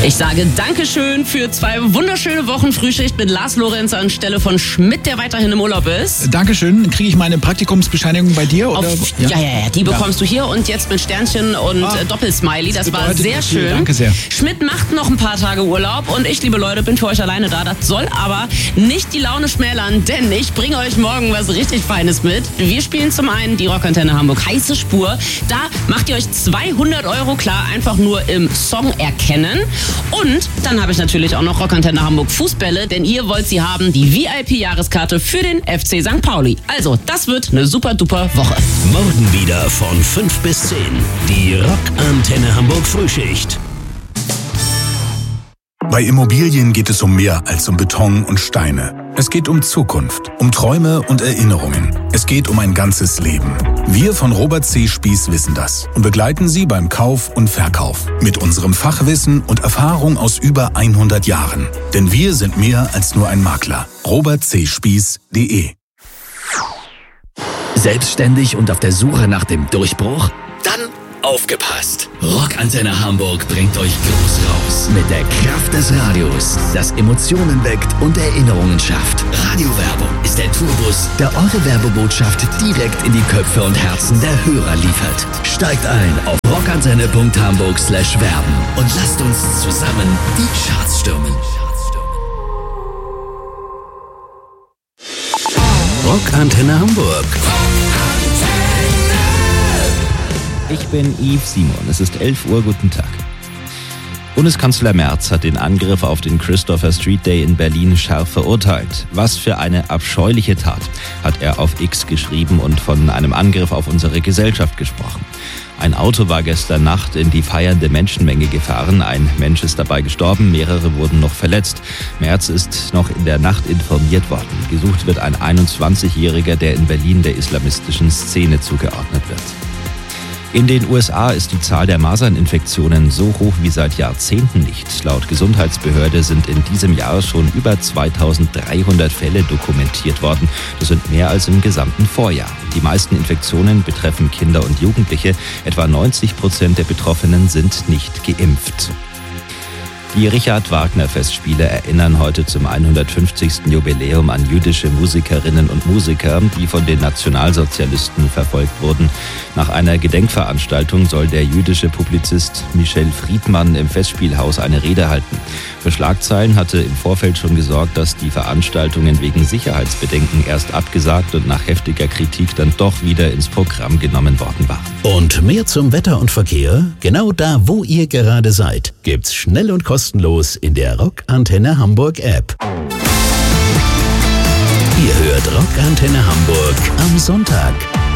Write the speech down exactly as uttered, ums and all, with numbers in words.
Ich sage Dankeschön für zwei wunderschöne Wochen Frühschicht mit Lars Lorenz anstelle von Schmidt, der weiterhin im Urlaub ist. Dankeschön. Kriege ich meine Praktikumsbescheinigung bei dir? Oder? Auf, ja? ja, ja, ja, die bekommst ja. du hier und jetzt mit Sternchen und ah, Doppelsmiley. Das, das war sehr schön. Danke sehr. Schmidt macht noch ein paar Tage Urlaub und ich, liebe Leute, bin für euch alleine da. Das soll aber nicht die Laune schmälern, denn ich bringe euch morgen was richtig Feines mit. Wir spielen zum einen die Rockantenne Hamburg heiße Spur. Da macht ihr euch zweihundert Euro klar, einfach nur im Song erkennen. Und dann habe ich natürlich auch noch Rockantenne Hamburg Fußbälle, denn ihr wollt sie haben, die V I P-Jahreskarte für den F C Sankt Pauli. Also, das wird eine super duper Woche. Morgen wieder von fünf bis zehn. Die Rockantenne Hamburg Frühschicht. Bei Immobilien geht es um mehr als um Beton und Steine. Es geht um Zukunft, um Träume und Erinnerungen. Es geht um ein ganzes Leben. Wir von Robert C. Spieß wissen das und begleiten Sie beim Kauf und Verkauf. Mit unserem Fachwissen und Erfahrung aus über hundert Jahren. Denn wir sind mehr als nur ein Makler. robert c spieß punkt de Selbstständig und auf der Suche nach dem Durchbruch? Dann aufgepasst! Rockantenne Hamburg bringt euch groß raus mit der Kraft des Radios, das Emotionen weckt und Erinnerungen schafft. Radiowerbung ist der Tourbus, der eure Werbebotschaft direkt in die Köpfe und Herzen der Hörer liefert. Steigt ein auf rockantenne punkt hamburg slash werben und lasst uns zusammen die Charts stürmen. Rockantenne Hamburg. Ich bin Yves Simon. Es ist elf Uhr. Guten Tag. Bundeskanzler Merz hat den Angriff auf den Christopher Street Day in Berlin scharf verurteilt. Was für eine abscheuliche Tat, hat er auf X geschrieben und von einem Angriff auf unsere Gesellschaft gesprochen. Ein Auto war gestern Nacht in die feiernde Menschenmenge gefahren. Ein Mensch ist dabei gestorben, mehrere wurden noch verletzt. Merz ist noch in der Nacht informiert worden. Gesucht wird ein einundzwanzigjähriger, der in Berlin der islamistischen Szene zugeordnet wird. In den U S A ist die Zahl der Maserninfektionen so hoch wie seit Jahrzehnten nicht. Laut Gesundheitsbehörde sind in diesem Jahr schon über zweitausenddreihundert Fälle dokumentiert worden. Das sind mehr als im gesamten Vorjahr. Die meisten Infektionen betreffen Kinder und Jugendliche. Etwa neunzig Prozent der Betroffenen sind nicht geimpft. Die Richard-Wagner-Festspiele erinnern heute zum hundertfünfzigsten Jubiläum an jüdische Musikerinnen und Musiker, die von den Nationalsozialisten verfolgt wurden. Nach einer Gedenkveranstaltung soll der jüdische Publizist Michel Friedmann im Festspielhaus eine Rede halten. Für Schlagzeilen hatte im Vorfeld schon gesorgt, dass die Veranstaltungen wegen Sicherheitsbedenken erst abgesagt und nach heftiger Kritik dann doch wieder ins Programm genommen worden waren. Und mehr zum Wetter und Verkehr? Genau da, wo ihr gerade seid, gibt's schnell und kostenlos in der Rockantenne Hamburg App. Ihr hört Rockantenne Hamburg am Sonntag.